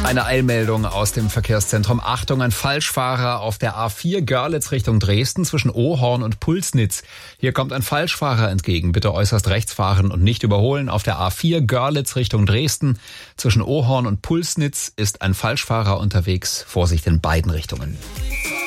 Eine Eilmeldung aus dem Verkehrszentrum. Achtung, ein Falschfahrer auf der A4 Görlitz Richtung Dresden zwischen Ohorn und Pulsnitz. Hier kommt ein Falschfahrer entgegen. Bitte äußerst rechts fahren und nicht überholen. Auf der A4 Görlitz Richtung Dresden zwischen Ohorn und Pulsnitz ist ein Falschfahrer unterwegs. Vorsicht in beiden Richtungen.